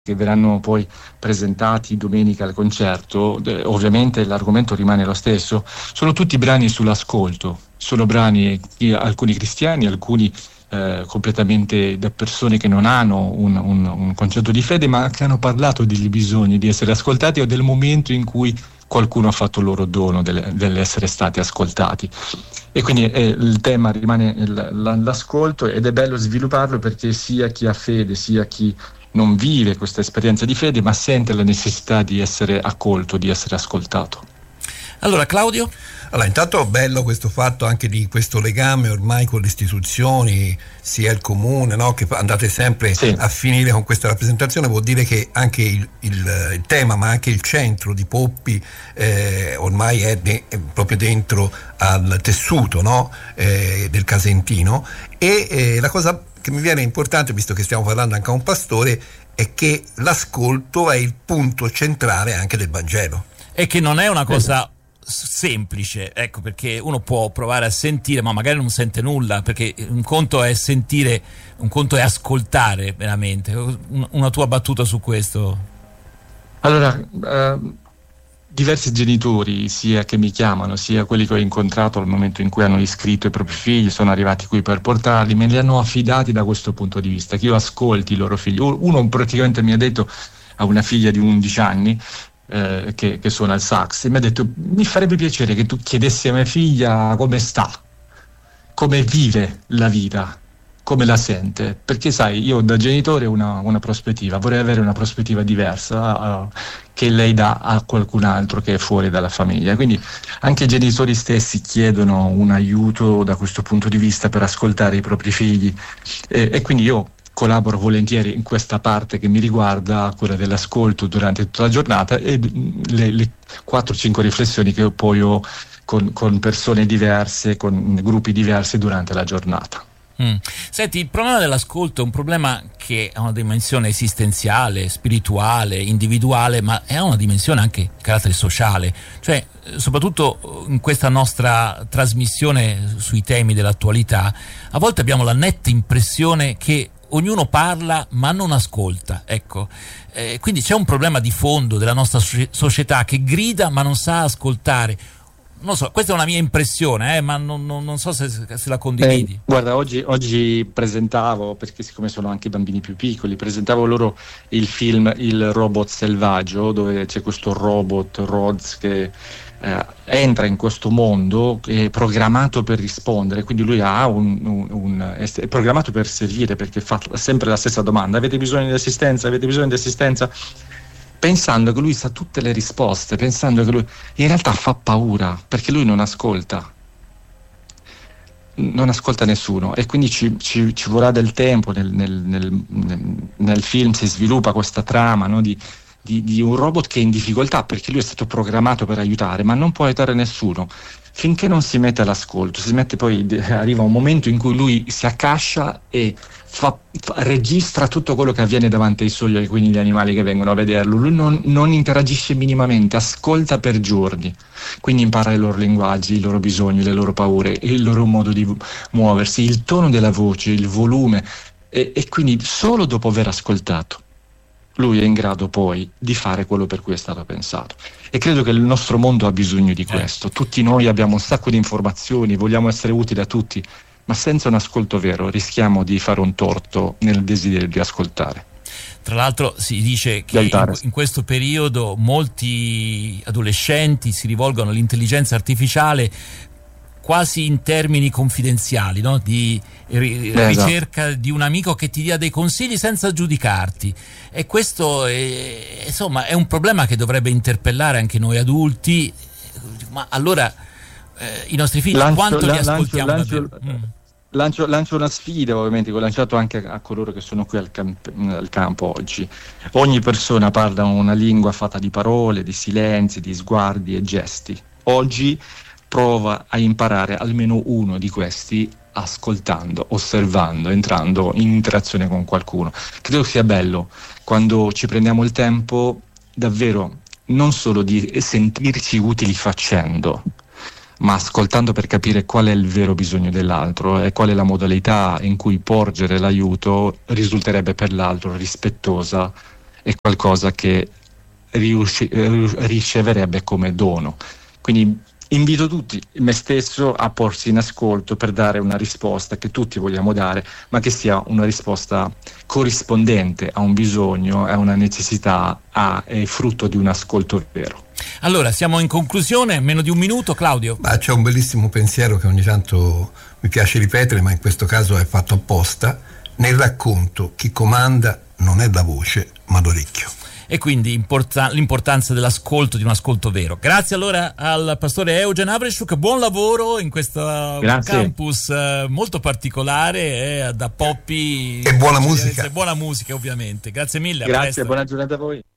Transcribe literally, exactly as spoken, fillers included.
che verranno poi presentati domenica al concerto, eh, ovviamente l'argomento rimane lo stesso, sono tutti brani sull'ascolto, sono brani eh, alcuni cristiani, alcuni eh, completamente da persone che non hanno un, un, un concetto di fede, ma che hanno parlato degli bisogni di essere ascoltati o del momento in cui qualcuno ha fatto il loro dono del, dell'essere stati ascoltati. E quindi eh, il tema rimane l- l'ascolto, ed è bello svilupparlo perché sia chi ha fede, sia chi non vive questa esperienza di fede, ma sente la necessità di essere accolto, di essere ascoltato. Allora, Claudio? Allora, intanto bello questo fatto anche di questo legame ormai con le istituzioni, sia il comune, no? Che andate sempre sì. a finire con questa rappresentazione. Vuol dire che anche il, il, il tema, ma anche il centro di Poppi eh, ormai è, de, è proprio dentro al tessuto, no? eh, del Casentino. E eh, la cosa che mi viene importante, visto che stiamo parlando anche a un pastore, è che l'ascolto è il punto centrale anche del Vangelo. E che non è una cosa semplice, ecco, perché uno può provare a sentire, ma magari non sente nulla, perché un conto è sentire, un conto è ascoltare veramente. Una tua battuta su questo? Allora, uh... diversi genitori, sia che mi chiamano, sia quelli che ho incontrato al momento in cui hanno iscritto i propri figli, sono arrivati qui per portarli, me li hanno affidati da questo punto di vista, che io ascolti i loro figli. Uno praticamente mi ha detto, a una figlia di undici anni, eh, che, che suona il sax, e mi ha detto: mi farebbe piacere che tu chiedessi a mia figlia come sta, come vive la vita, come la sente, perché sai, io da genitore ho una, una prospettiva, vorrei avere una prospettiva diversa uh, che lei dà a qualcun altro che è fuori dalla famiglia. Quindi anche i genitori stessi chiedono un aiuto da questo punto di vista per ascoltare i propri figli, e, e quindi io collaboro volentieri in questa parte che mi riguarda, quella dell'ascolto durante tutta la giornata, e le, le quattro cinque riflessioni che poi ho con, con persone diverse, con gruppi diversi durante la giornata. Mm. Senti, il problema dell'ascolto è un problema che ha una dimensione esistenziale, spirituale, individuale, ma ha una dimensione anche di carattere sociale. Cioè, soprattutto in questa nostra trasmissione sui temi dell'attualità, a volte abbiamo la netta impressione che ognuno parla ma non ascolta, ecco. Eh, quindi c'è un problema di fondo della nostra società che grida ma non sa ascoltare. Non so, questa è una mia impressione, eh, ma non, non, non so se, se la condividi. Eh, guarda, oggi, oggi presentavo, perché siccome sono anche bambini più piccoli, presentavo loro il film Il robot selvaggio, dove c'è questo robot Rhodes che eh, entra in questo mondo, è programmato per rispondere, quindi lui ha un, un, un, è programmato per servire, perché fa sempre la stessa domanda: avete bisogno di assistenza? Avete bisogno di assistenza? Pensando che lui sa tutte le risposte, pensando che lui in realtà fa paura, perché lui non ascolta, non ascolta nessuno, e quindi ci, ci, ci vorrà del tempo. Nel, nel, nel, nel film si sviluppa questa trama, no, di, di, di un robot che è in difficoltà, perché lui è stato programmato per aiutare, ma non può aiutare nessuno finché non si mette all'ascolto. Si mette, poi arriva un momento in cui lui si accascia e Fa, fa, registra tutto quello che avviene davanti ai suoi occhi, quindi gli animali che vengono a vederlo. Lui non, non interagisce minimamente, ascolta per giorni, quindi impara i loro linguaggi, i loro bisogni, le loro paure, il loro modo di muoversi, il tono della voce, il volume, e, e quindi solo dopo aver ascoltato lui è in grado poi di fare quello per cui è stato pensato. E credo che il nostro mondo ha bisogno di questo. Tutti noi abbiamo un sacco di informazioni, vogliamo essere utili a tutti, ma senza un ascolto vero rischiamo di fare un torto nel desiderio di ascoltare. Tra l'altro si dice che in, in questo periodo molti adolescenti si rivolgono all'intelligenza artificiale quasi in termini confidenziali, no? Di ri- ricerca esatto. di un amico che ti dia dei consigli senza giudicarti, e questo è, insomma, è un problema che dovrebbe interpellare anche noi adulti. Ma allora eh, i nostri figli lancio, quanto li ascoltiamo lancio, davvero? Lancio, mm. Lancio, lancio una sfida, ovviamente, che ho lanciato anche a coloro che sono qui al, camp- al campo oggi. Ogni persona parla una lingua fatta di parole, di silenzi, di sguardi e gesti. Oggi prova a imparare almeno uno di questi ascoltando, osservando, entrando in interazione con qualcuno. Credo sia bello quando ci prendiamo il tempo davvero non solo di sentirci utili facendo, ma ascoltando per capire qual è il vero bisogno dell'altro e qual è la modalità in cui porgere l'aiuto risulterebbe per l'altro rispettosa è qualcosa che riusci- riceverebbe come dono. Quindi invito tutti, me stesso, a porsi in ascolto per dare una risposta che tutti vogliamo dare, ma che sia una risposta corrispondente a un bisogno, a una necessità, a, è frutto di un ascolto vero. Allora, siamo in conclusione, meno di un minuto, Claudio. Ma c'è un bellissimo pensiero che ogni tanto mi piace ripetere, ma in questo caso è fatto apposta. Nel racconto chi comanda non è la voce, ma l'orecchio. E quindi importa- l'importanza dell'ascolto, di un ascolto vero. Grazie allora al pastore Eugen Avreshchuk, buon lavoro in questo Grazie. campus eh, molto particolare, eh, da Poppi. E buona musica. E buona musica ovviamente. Grazie mille. Grazie, buona giornata a voi.